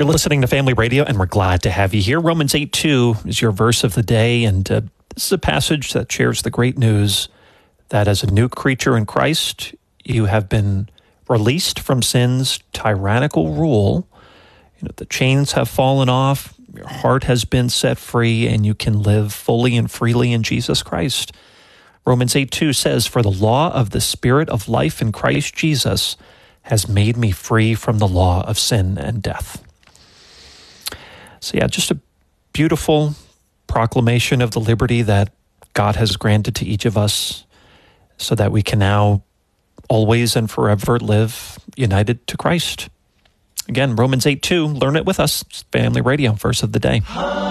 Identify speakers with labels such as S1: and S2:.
S1: You're listening to Family Radio, and we're glad to have you here. Romans 8:2 is your verse of the day, and this is a passage that shares the great news that as a new creature in Christ, you have been released from sin's tyrannical rule. The chains have fallen off, your heart has been set free, and you can live fully and freely in Jesus Christ. Romans 8:2 says, "For the law of the Spirit of life in Christ Jesus has made me free from the law of sin and death." So just a beautiful proclamation of the liberty that God has granted to each of us so that we can now always and forever live united to Christ. Again, Romans 8:2, learn it with us. It's Family Radio, verse of the day.